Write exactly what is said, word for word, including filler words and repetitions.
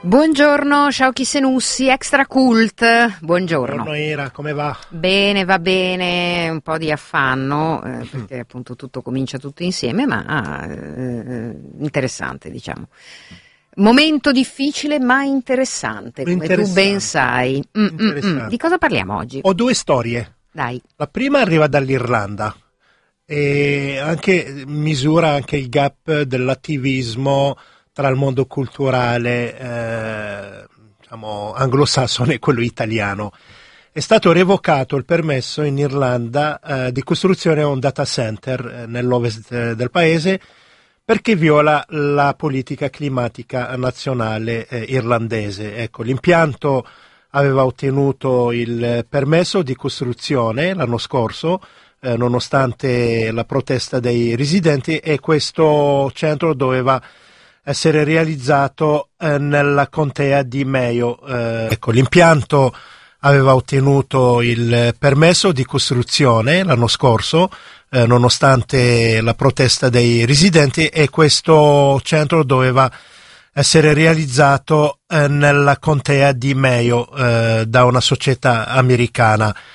Buongiorno, Sciauchi Senussi, Extra Cult, buongiorno. Buongiorno Ira, come va? Bene, va bene, un po' di affanno, eh, perché appunto tutto comincia tutto insieme, ma eh, interessante, diciamo. Momento difficile ma interessante, come Interessante. tu ben sai. Mm, mm, Interessante. mm. Di cosa parliamo oggi? Ho due storie. Dai. La prima arriva dall'Irlanda e anche misura anche il gap dell'attivismo tra il mondo culturale eh, diciamo anglosassone e quello italiano. È stato revocato il permesso in Irlanda eh, di costruzione a un data center eh, nell'ovest eh, del paese perché viola la politica climatica nazionale eh, irlandese. Ecco, l'impianto aveva ottenuto il permesso di costruzione l'anno scorso, eh, nonostante la protesta dei residenti, e questo centro doveva essere realizzato eh, nella contea di Mayo. Eh, ecco, l'impianto aveva ottenuto il permesso di costruzione l'anno scorso, eh, nonostante la protesta dei residenti, e questo centro doveva essere realizzato eh, nella contea di Mayo eh, da una società americana.